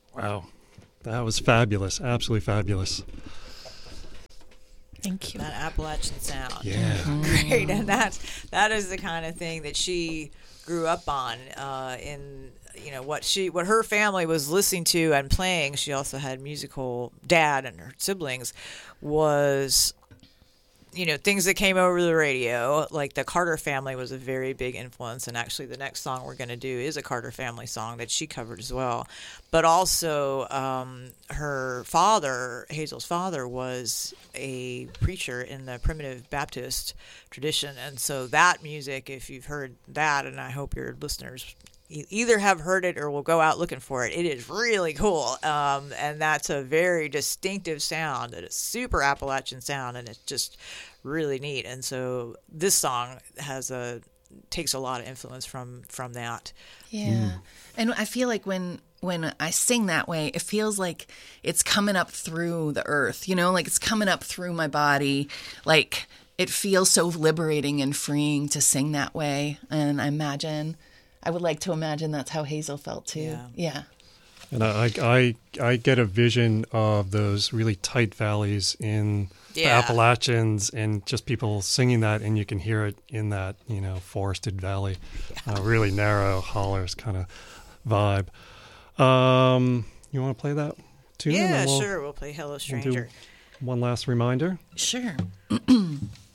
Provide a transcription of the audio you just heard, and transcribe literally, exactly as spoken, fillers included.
Wow. That was fabulous. Absolutely fabulous. Thank you. That Appalachian sound. Yeah. Great. And that's, that is the kind of thing that she grew up on uh, in, you know, what she, what her family was listening to and playing. She also had musical dad and her siblings was, you know, things that came over the radio. Like the Carter family was a very big influence. And actually the next song we're going to do is a Carter family song that she covered as well. But also um, her father, Hazel's father, was a preacher in the Primitive Baptist tradition. And so that music, if you've heard that, and I hope your listeners either have heard it or will go out looking for it, it is really cool. Um, and that's a very distinctive sound. It's super Appalachian sound, and it's just really neat. And so this song has a takes a lot of influence from from that. Yeah. Mm. And I feel like when when I sing that way, it feels like it's coming up through the earth, you know, like it's coming up through my body. Like it feels so liberating and freeing to sing that way. And I imagine, I would like to imagine that's how Hazel felt too. Yeah. Yeah. And I, I, I get a vision of those really tight valleys in the Yeah. Appalachians and just people singing that, and you can hear it in that, you know, forested valley, Yeah. uh, really narrow hollers kind of vibe. Um, you want to play that tune? And Yeah, then we'll, sure. We'll play Hello we'll Stranger. do one last reminder. Sure.